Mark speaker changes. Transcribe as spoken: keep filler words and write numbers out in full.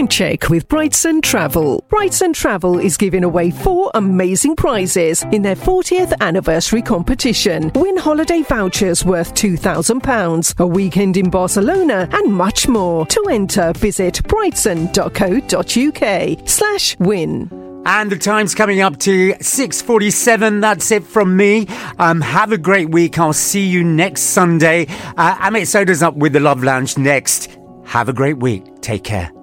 Speaker 1: Sound check with Brightson Travel. Brightson Travel is giving away four amazing prizes in their fortieth anniversary competition. Win holiday vouchers worth two thousand pounds, a weekend in Barcelona, and much more. To enter, visit brightson.co.uk slash win.
Speaker 2: And the time's coming up to six forty-seven. That's it from me. Um, have a great week. I'll see you next Sunday. Uh, Amit Soda's up with the Love Lounge next. Have a great week. Take care.